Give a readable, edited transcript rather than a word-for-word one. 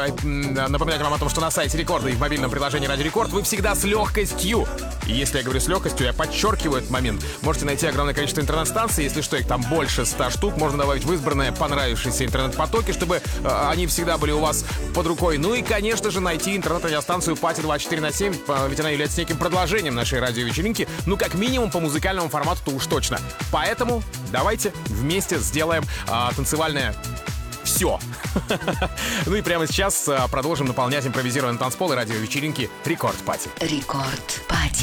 напоминать вам о том, что на сайте Рекорда и в мобильном приложении Радио Рекорд вы всегда с легкостью. И если я говорю с легкостью, я подчеркиваю этот момент. Можете найти огромное количество интернет-станций. Если что, их там больше 100 штук. Можно добавить в избранные понравившиеся интернет-потоки, чтобы они всегда были у вас под рукой. Ну и, конечно же, найти интернет-радиостанцию Пати 24/7, ведь она является неким продолжением нашей радиовечеринки. Ну, как минимум, по музыкальному формату-то уж точно. Поэтому давайте вместе сделаем танцевальное все. Ну и прямо сейчас продолжим наполнять импровизированный танцпол и радиовечеринки Рекорд Пати. Рекорд Пати.